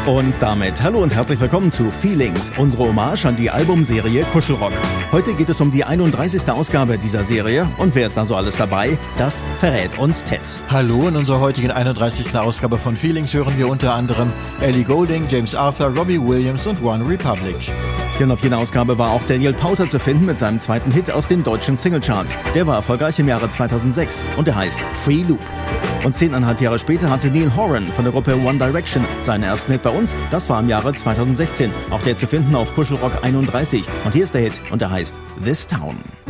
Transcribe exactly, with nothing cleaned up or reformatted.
Und damit hallo und herzlich willkommen zu Feelings, unsere Hommage an die Albumserie Kuschelrock. Heute geht es um die einunddreißigste Ausgabe dieser Serie und wer ist da so alles dabei? Das verrät uns Ted. Hallo, in unserer heutigen einunddreißigsten Ausgabe von Feelings hören wir unter anderem Ellie Goulding, James Arthur, Robbie Williams und One Republic. Ja, und auf jeder Ausgabe war auch Daniel Powter zu finden mit seinem zweiten Hit aus den deutschen Singlecharts. Der war erfolgreich im Jahre zweitausendsechs und der heißt Free Loop. Und zehneinhalb Jahre später hatte Neil Horan von der Gruppe One Direction seinen ersten Hit bei uns. Das war im Jahre zweitausendsechzehn. Auch der zu finden auf Kuschelrock einunddreißig. Und hier ist der Hit und der heißt This Town.